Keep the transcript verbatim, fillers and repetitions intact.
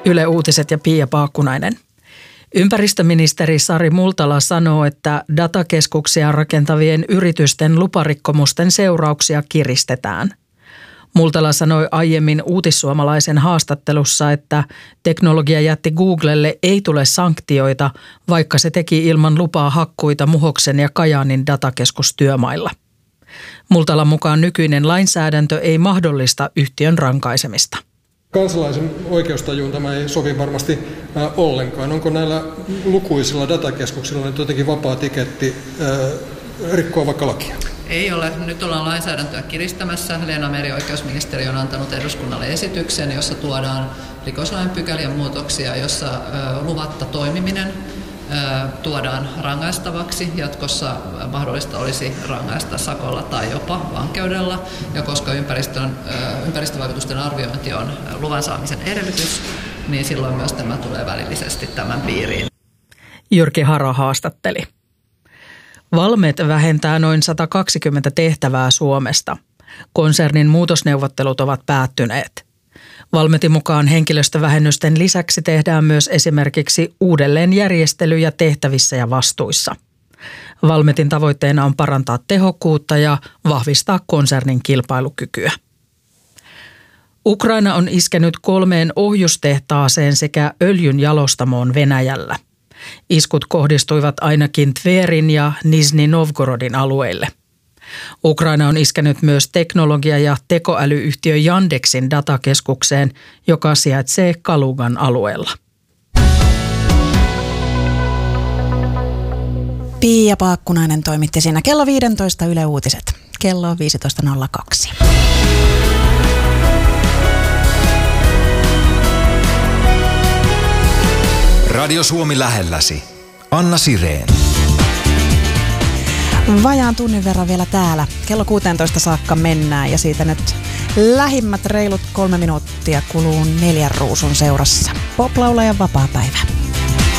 Yle Uutiset ja Pia Paakkunainen. Ympäristöministeri Sari Multala sanoo, että datakeskuksia rakentavien yritysten luparikkomusten seurauksia kiristetään. Multala sanoi aiemmin Uutissuomalaisen haastattelussa, että teknologiajätti Googlelle ei tule sanktioita, vaikka se teki ilman lupaa hakkuita Muhoksen ja Kajaanin datakeskustyömailla. Multalan mukaan nykyinen lainsäädäntö ei mahdollista yhtiön rankaisemista. Kansalaisen oikeustajuun tämä ei sovi varmasti äh, ollenkaan. Onko näillä lukuisilla datakeskuksilla nyt jotenkin vapaa tiketti äh, rikkoa vaikka lakia? Ei ole. Nyt ollaan lainsäädäntöä kiristämässä. Leena Meri, oikeusministeriö, on antanut eduskunnalle esityksen, jossa tuodaan rikoslain pykälien muutoksia, jossa äh, luvatta toimiminen äh, tuodaan rangaistavaksi. Jatkossa mahdollista olisi rangaista sakolla tai jopa vankeudella. Ja koska ympäristön, äh, ympäristövaikutusten arviointi on luvan saamisen edellytys, niin silloin myös tämä tulee välillisesti tämän piiriin. Jyrki Hara haastatteli. Valmet vähentää noin sata kaksikymmentä tehtävää Suomesta. Konsernin muutosneuvottelut ovat päättyneet. Valmetin mukaan henkilöstövähennysten lisäksi tehdään myös esimerkiksi uudelleenjärjestelyjä tehtävissä ja vastuissa. Valmetin tavoitteena on parantaa tehokkuutta ja vahvistaa konsernin kilpailukykyä. Ukraina on iskenyt kolmeen ohjustehtaaseen sekä öljyn jalostamoon Venäjällä. Iskut kohdistuivat ainakin Tverin ja Nizhny Novgorodin alueille. Ukraina on iskenyt myös teknologia- ja tekoälyyhtiö Yandexin datakeskukseen, joka sijaitsee Kalugan alueella. Pia Paakkunainen toimitti siinä kello viisitoista Yle Uutiset. Kello on viisitoista nolla kaksi. Radio Suomi lähelläsi. Anna Sireen. Vajaan tunnin verran vielä täällä. Kello kuusitoista saakka mennään ja siitä nyt lähimmät reilut kolme minuuttia kuluu neljän ruusun seurassa. Pop-laulajan vapaapäivä.